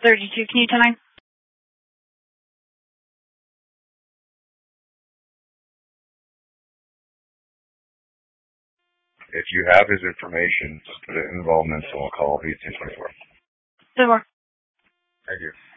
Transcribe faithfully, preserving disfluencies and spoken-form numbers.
thirty-two, can you tell me? If you have his information, put it in involvement, so we'll call B ten twenty-four. Four. Thank you.